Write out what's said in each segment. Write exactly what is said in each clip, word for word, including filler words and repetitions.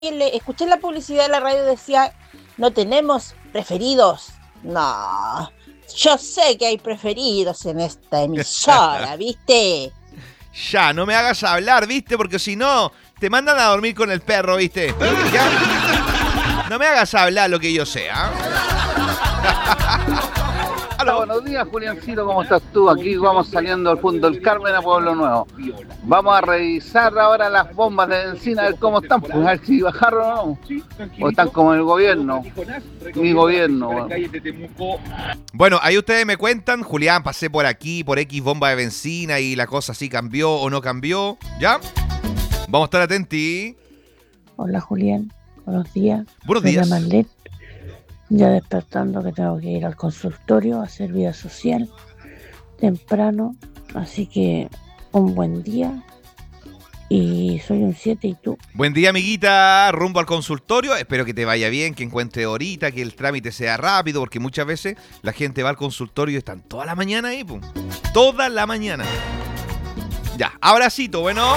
le escuché la publicidad de la radio, decía, no tenemos preferidos. No, yo sé que hay preferidos en esta emisora, ¿viste? Ya, no me hagas hablar, ¿viste? Porque si no, te mandan a dormir con el perro, ¿viste? ¿Ya? No me hagas hablar lo que yo sé, ¿ah? Hola, buenos días, Juliancito, ¿cómo estás tú? Aquí vamos saliendo al punto del Carmen a Pueblo Nuevo. Vamos a revisar ahora las bombas de benzina, a ver cómo están, pues, a ver si bajaron o no. O están como el gobierno, mi gobierno. Bueno. Bueno, ahí ustedes me cuentan, Julián, pasé por aquí, por X bomba de benzina y la cosa sí cambió o no cambió, ¿ya? Vamos a estar atentos. Hola, Julián, buenos días. Buenos Soy días. la Marlet. Ya despertando que tengo que ir al consultorio a hacer vida social temprano, así que un buen día y soy un siete y tú. Buen día, amiguita, rumbo al consultorio, espero que te vaya bien, que encuentre horita, que el trámite sea rápido, porque muchas veces la gente va al consultorio y están toda la mañana ahí, pum. Toda la mañana. Ya, abracito, bueno.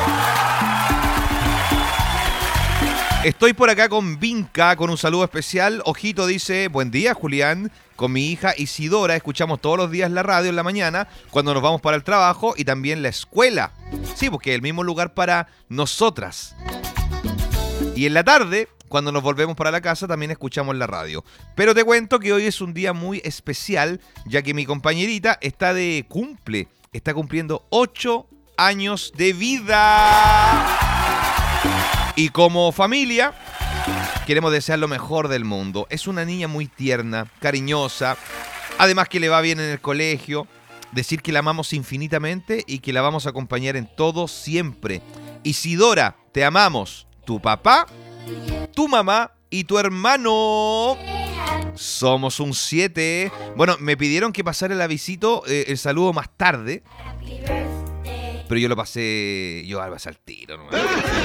Estoy por acá con Vinca, con un saludo especial. Ojito dice, buen día, Julián. Con mi hija Isidora escuchamos todos los días la radio en la mañana, cuando nos vamos para el trabajo y también la escuela. Sí, porque es el mismo lugar para nosotras. Y en la tarde, cuando nos volvemos para la casa, también escuchamos la radio. Pero te cuento que hoy es un día muy especial, ya que mi compañerita está de cumple. Está cumpliendo ocho años de vida. Y como familia, queremos desear lo mejor del mundo. Es una niña muy tierna, cariñosa, además que le va bien en el colegio. Decir que la amamos infinitamente y que la vamos a acompañar en todo siempre. Isidora, te amamos. Tu papá, tu mamá y tu hermano. Somos un siete. Bueno, me pidieron que pasara el avisito, eh, el saludo más tarde. Pero yo lo pasé, yo al al tiro, ¿no?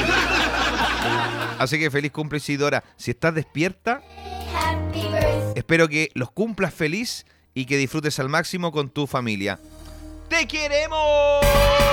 Así que feliz cumple, Isidora. Si estás despierta, espero que los cumplas feliz y que disfrutes al máximo con tu familia. ¡Te queremos!